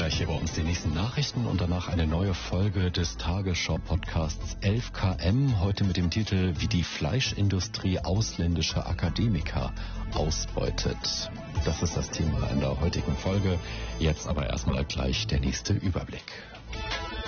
Gleich hier bei uns die nächsten Nachrichten und danach eine neue Folge des Tagesschau-Podcasts 11KM. Heute mit dem Titel Wie die Fleischindustrie ausländische Akademiker ausbeutet. Das ist das Thema in der heutigen Folge. Jetzt aber erstmal gleich der nächste Überblick.